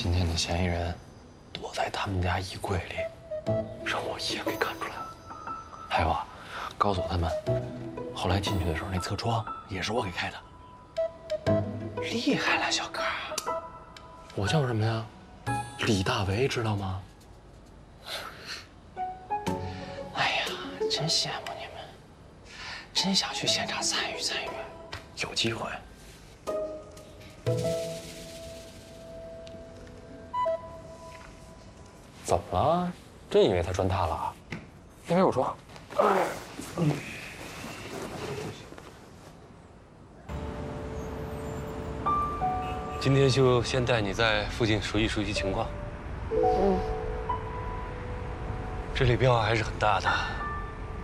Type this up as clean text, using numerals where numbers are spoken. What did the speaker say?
今天的嫌疑人躲在他们家衣柜里，让我一眼给看出来了。还有啊，告诉我他们，后来进去的时候那侧窗也是我给开的。厉害了，小哥！我叫什么呀？李大为，知道吗？哎呀，真羡慕你们，真想去现场参与参与，有机会。怎么了？真以为他砖塌了？因为我说， 今天就先带你在附近熟悉情况。这里变化还是很大的。